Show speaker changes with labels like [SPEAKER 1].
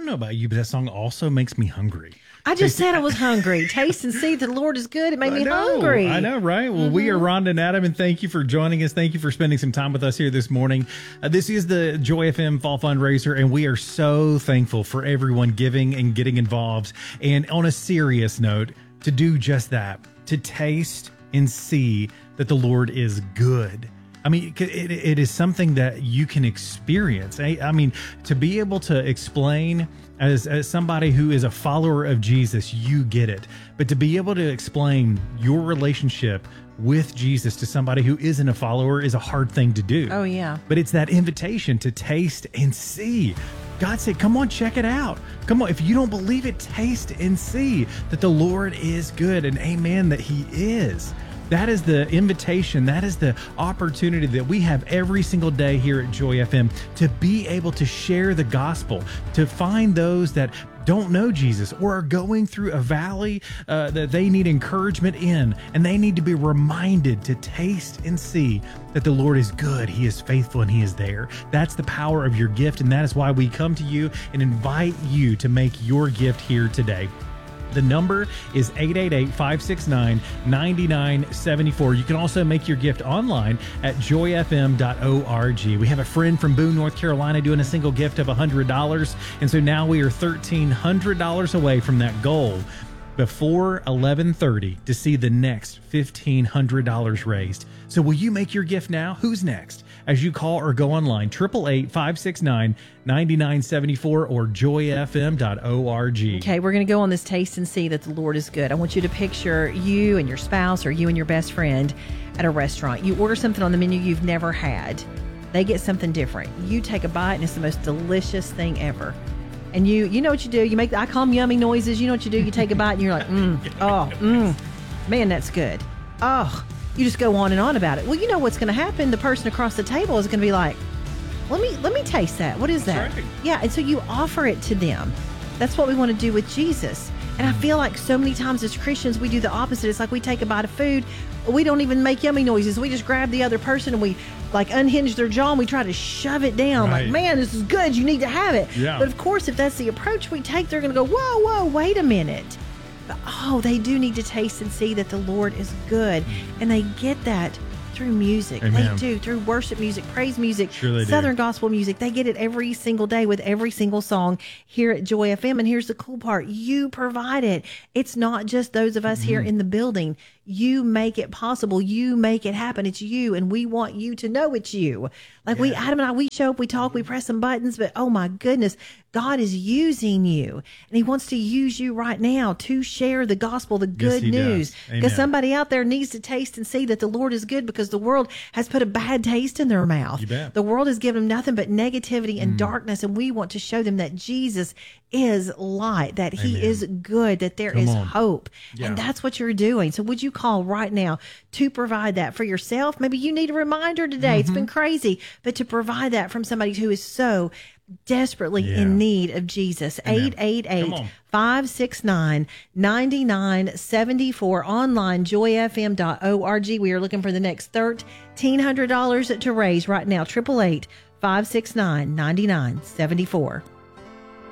[SPEAKER 1] don't know about you, but that song also makes me hungry.
[SPEAKER 2] I just said I was hungry. Taste and see that the Lord is good. It made me hungry.
[SPEAKER 1] I know, right? Well, we are Rhonda and Adam, and thank you for joining us. Thank you for spending some time with us here this morning. This is the Joy FM Fall Fundraiser, and we are so thankful for everyone giving and getting involved. And on a serious note, to do just that, to taste and see that the Lord is good. I mean, it is something that you can experience. I mean, to be able to explain as somebody who is a follower of Jesus, you get it. But to be able to explain your relationship with Jesus to somebody who isn't a follower is a hard thing to do.
[SPEAKER 2] Oh, yeah.
[SPEAKER 1] But it's that invitation to taste and see. God said, come on, check it out. Come on. If you don't believe it, taste and see that the Lord is good, and amen, that he is. That is the invitation. That is the opportunity that we have every single day here at Joy FM to be able to share the gospel, to find those that don't know Jesus or are going through a valley that they need encouragement in, and they need to be reminded to taste and see that the Lord is good, he is faithful, and he is there. That's the power of your gift, and that is why we come to you and invite you to make your gift here today. The number is 888-569-9974. You can also make your gift online at joyfm.org. We have a friend from Boone, North Carolina doing a single gift of $100. And so now we are $1,300 away from that goal before 11:30 to see the next $1,500 raised. So will you make your gift now? Who's next? As you call or go online, 888-569-9974 or joyfm.org.
[SPEAKER 2] Okay, we're going to go on this taste and see that the Lord is good. I want you to picture you and your spouse or you and your best friend at a restaurant. You order something on the menu you've never had. They get something different. You take a bite and it's the most delicious thing ever. And you know what you do. You make, I call them yummy noises. You know what you do. You take a bite and you're like, man, that's good. Oh, you just go on and on about it. Well, you know what's going to happen. The person across the table is going to be like, let me taste that. What is that?
[SPEAKER 1] Right.
[SPEAKER 2] Yeah. And so you offer it to them. That's what we want to do with Jesus. And I feel like so many times as Christians, we do the opposite. It's like we take a bite of food. We don't even make yummy noises. We just grab the other person and we like unhinge their jaw and we try to shove it down.
[SPEAKER 1] Right.
[SPEAKER 2] Like, man, this is good. You need to have it.
[SPEAKER 1] Yeah.
[SPEAKER 2] But of course, if that's the approach we take, they're going to go, whoa, wait a minute. But, they do need to taste and see that the Lord is good. And they get that through music.
[SPEAKER 1] Amen.
[SPEAKER 2] They do, through worship music, praise music,
[SPEAKER 1] Sure they do.
[SPEAKER 2] Southern gospel music. They get it every single day with every single song here at Joy FM. And here's the cool part. You provide it. It's not just those of us here in the building. You make it possible. You make it happen. It's you. And we want you to know it's you. Like Adam and I, we show up, we talk, we press some buttons, but oh my goodness, God is using you. And he wants to use you right now to share the gospel, the good news. Because somebody out there needs to taste and see that the Lord is good, because the world has put a bad taste in their mouth.
[SPEAKER 1] You bet.
[SPEAKER 2] The world has given them nothing but negativity and darkness. And we want to show them that Jesus is light, that he is good, that there is hope.
[SPEAKER 1] Yeah.
[SPEAKER 2] And that's what you're doing. So would you call right now to provide that for yourself? Maybe you need a reminder today. It's been crazy, but to provide that from somebody who is so desperately in need of Jesus. 888-569-9974, online joyfm.org. We are looking for the next $1,300 to raise right now. 888-569-9974.